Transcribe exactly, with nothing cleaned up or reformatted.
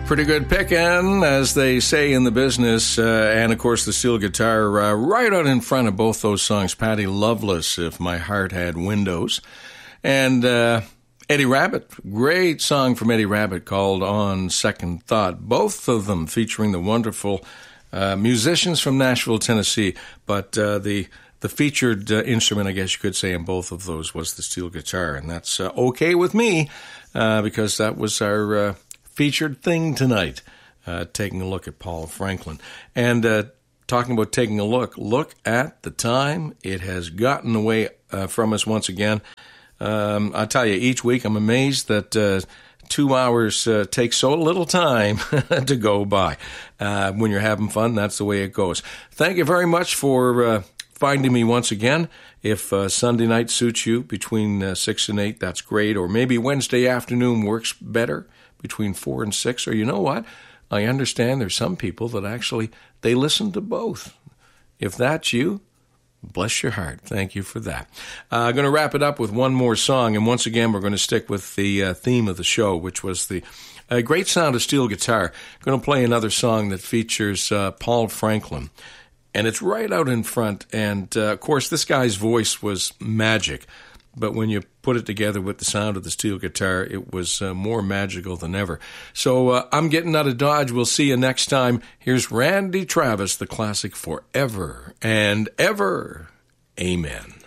Pretty good picking, as they say in the business. Uh, and, of course, the steel guitar uh, right out in front of both those songs. Patty Loveless, If My Heart Had Windows. And uh, Eddie Rabbitt, great song from Eddie Rabbitt called On Second Thought. Both of them featuring the wonderful uh, musicians from Nashville, Tennessee. But uh, the the featured uh, instrument, I guess you could say, in both of those was the steel guitar. And that's uh, okay with me, uh, because that was our Uh, featured thing tonight, uh, taking a look at Paul Franklin. And uh, talking about taking a look, look at the time. It has gotten away uh, from us once again. Um, I tell you, each week I'm amazed that uh, two hours uh, take so little time to go by. Uh, when you're having fun, that's the way it goes. Thank you very much for uh, finding me once again. If uh, Sunday night suits you between uh, six and eight, that's great. Or maybe Wednesday afternoon works better, between four and six, or you know what? I understand there's some people that actually, they listen to both. If that's you, bless your heart. Thank you for that. I'm uh, going to wrap it up with one more song, and once again, we're going to stick with the uh, theme of the show, which was the uh, great sound of steel guitar. I'm going to play another song that features uh, Paul Franklin, and it's right out in front, and uh, of course, this guy's voice was magic. But when you put it together with the sound of the steel guitar, it was uh, more magical than ever. So uh, I'm getting out of Dodge. We'll see you next time. Here's Randy Travis, the classic Forever and Ever. Amen.